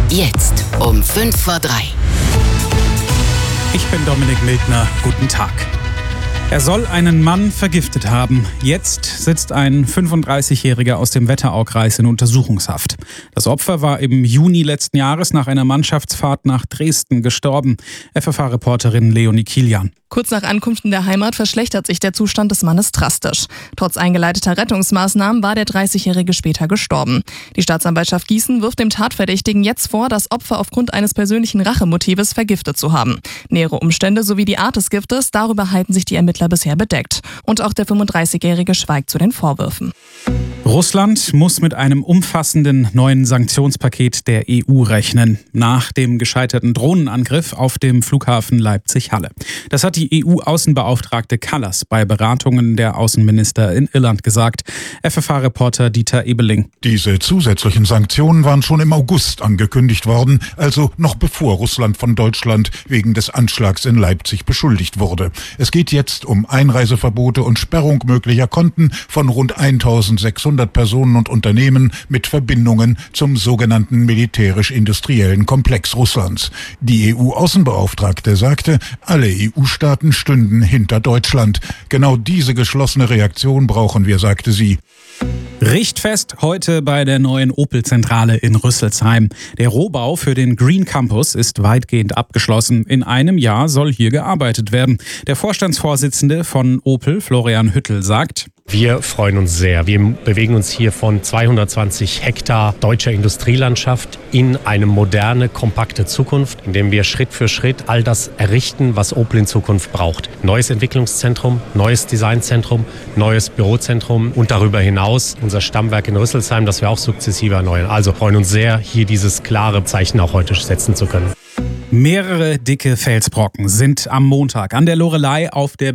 Jetzt um 2:55. Ich bin Dominik Mildner. Guten Tag. Er soll einen Mann vergiftet haben. Jetzt sitzt ein 35-Jähriger aus dem Wetteraukreis in Untersuchungshaft. Das Opfer war im Juni letzten Jahres nach einer Mannschaftsfahrt nach Dresden gestorben. FFH-Reporterin Leonie Kilian. Kurz nach Ankunft in der Heimat verschlechtert sich der Zustand des Mannes drastisch. Trotz eingeleiteter Rettungsmaßnahmen war der 30-Jährige später gestorben. Die Staatsanwaltschaft Gießen wirft dem Tatverdächtigen jetzt vor, das Opfer aufgrund eines persönlichen Rachemotives vergiftet zu haben. Nähere Umstände sowie die Art des Giftes, darüber halten sich die Ermittler bisher bedeckt. Und auch der 35-Jährige schweigt zu den Vorwürfen. Russland muss mit einem umfassenden neuen Sanktionspaket der EU rechnen, nach dem gescheiterten Drohnenangriff auf dem Flughafen Leipzig-Halle. Das hat die EU-Außenbeauftragte Kallas bei Beratungen der Außenminister in Irland gesagt. FFH-Reporter Dieter Ebeling. Diese zusätzlichen Sanktionen waren schon im August angekündigt worden, also noch bevor Russland von Deutschland wegen des Anschlags in Leipzig beschuldigt wurde. Es geht jetzt um Einreiseverbote und Sperrung möglicher Konten von rund 1600 Personen und Unternehmen mit Verbindungen zum sogenannten militärisch-industriellen Komplex Russlands. Die EU-Außenbeauftragte sagte, alle EU-Staaten stünden hinter Deutschland. Genau diese geschlossene Reaktion brauchen wir, sagte sie. Richtfest heute bei der neuen Opel-Zentrale in Rüsselsheim. Der Rohbau für den Green Campus ist weitgehend abgeschlossen. In einem Jahr soll hier gearbeitet werden. Der Vorstandsvorsitzende von Opel, Florian Hüttel, sagt: Wir freuen uns sehr. Wir bewegen uns hier von 220 Hektar deutscher Industrielandschaft in eine moderne, kompakte Zukunft, in der wir Schritt für Schritt all das errichten, was Opel in Zukunft braucht. Neues Entwicklungszentrum, neues Designzentrum, neues Bürozentrum und darüber hinaus unser Stammwerk in Rüsselsheim, das wir auch sukzessive erneuern. Also freuen uns sehr, hier dieses klare Zeichen auch heute setzen zu können. Mehrere dicke Felsbrocken sind am Montag an der Loreley auf die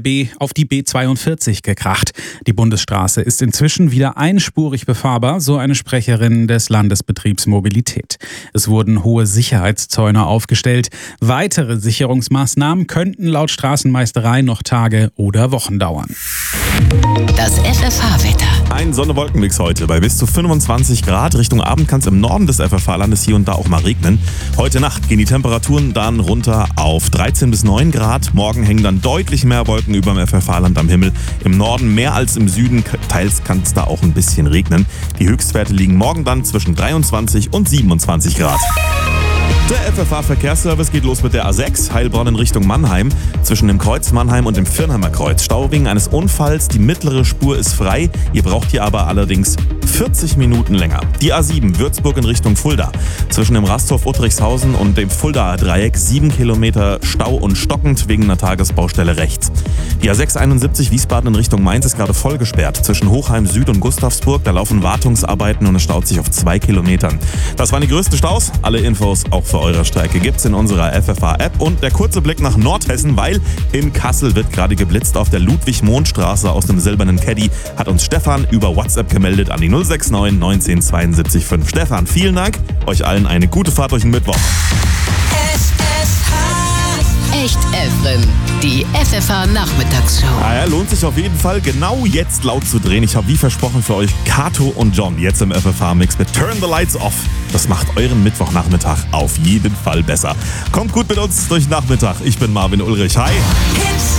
B42 gekracht. Die Bundesstraße ist inzwischen wieder einspurig befahrbar, so eine Sprecherin des Landesbetriebs Mobilität. Es wurden hohe Sicherheitszäune aufgestellt. Weitere Sicherungsmaßnahmen könnten laut Straßenmeisterei noch Tage oder Wochen dauern. Das FFH-Wetter. Ein Sonne-Wolken-Mix heute bei bis zu 25 Grad. Richtung Abend kann es im Norden des FFH-Landes hier und da auch mal regnen. Heute Nacht gehen die Temperaturen dann runter auf 13 bis 9 Grad. Morgen hängen dann deutlich mehr Wolken über dem FFH-Land am Himmel. Im Norden mehr als im Süden. Teils kann es da auch ein bisschen regnen. Die Höchstwerte liegen morgen dann zwischen 23 und 27 Grad. Der FFH-Verkehrsservice geht los mit der A6, Heilbronn in Richtung Mannheim. Zwischen dem Kreuz Mannheim und dem Firnheimer Kreuz. Stau wegen eines Unfalls. Die mittlere Spur ist frei. Ihr braucht hier aber allerdings 40 Minuten länger. Die A7, Würzburg in Richtung Fulda. Zwischen dem Rasthof Uttrichshausen und dem Fuldaer Dreieck 7 Kilometer Stau und stockend wegen einer Tagesbaustelle rechts. Die A671 Wiesbaden in Richtung Mainz ist gerade voll gesperrt. Zwischen Hochheim Süd und Gustavsburg, da laufen Wartungsarbeiten und es staut sich auf 2 Kilometern. Das waren die größten Staus. Alle Infos auch für eure Strecke gibt's in unserer FFH-App. Und der kurze Blick nach Nordhessen, weil in Kassel wird gerade geblitzt. Auf der Ludwig-Mohn-Straße aus dem silbernen Caddy hat uns Stefan über WhatsApp gemeldet an die 069 19 72 5. Stefan, vielen Dank. Euch allen eine gute Fahrt durch den Mittwoch. Echt Efren, die FFH-Nachmittagsshow. Ja, lohnt sich auf jeden Fall, genau jetzt laut zu drehen. Ich habe wie versprochen für euch Kato und John jetzt im FFH-Mix mit Turn the Lights Off. Das macht euren Mittwochnachmittag auf jeden Fall besser. Kommt gut mit uns durch den Nachmittag. Ich bin Marvin Ulrich. Hi!